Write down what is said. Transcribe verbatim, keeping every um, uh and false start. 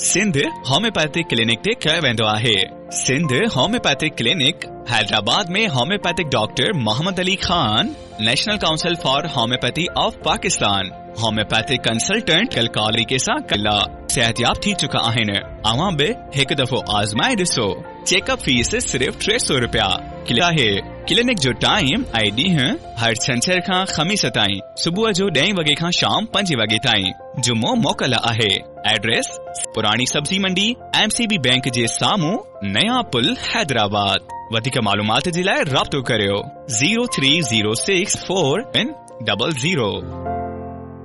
Sindh homeopathic clinic ते कयो वेंदो आहे। सिंध होम्योपैथिक क्लिनिक हैदराबाद में homeopathic doctor Mohammad Ali Khan, national council for homeopathy of Pakistan, homeopathic consultant कलकारी के साथ कला सेहतियाब थी चुका आहिनि। अवां बि हिकु दफ़ो आज़माए ॾिसो। चेकअप फीस सिर्फ़ टे सौ रुपया आहे। क्लिनिक जो टाइम ऐं ॾींहुं हर छंछर खां ख़मीस ताईं सुबुह जो ॾहें वॻे खां शाम पंजे वॻे ताईं। जुमो मोकल आहे। एड्रेस पुराणी सब्जी मंडी एमसीबी बैंक जे साम्हूं नया पुल हैदराबाद। वधीक मालूमात जे लाइ राब्तो करियो zero three zero six four double zero.